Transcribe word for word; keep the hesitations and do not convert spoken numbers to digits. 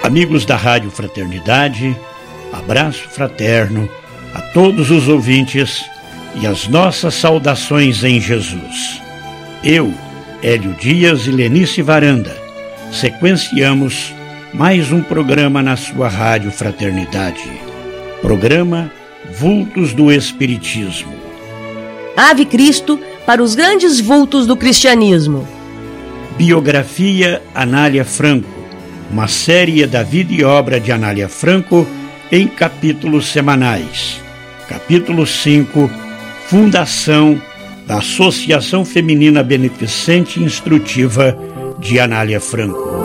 Amigos da Rádio Fraternidade, abraço fraterno a todos os ouvintes e as nossas saudações em Jesus. Eu, Hélio Dias e Lenice Varanda, sequenciamos mais um programa na sua Rádio Fraternidade. Programa Vultos do Espiritismo. Ave Cristo para os grandes vultos do cristianismo. Biografia Anália Franco, uma série da vida e obra de Anália Franco em capítulos semanais. Capítulo cinco, Fundação da Associação Feminina Beneficente e Instrutiva de Anália Franco.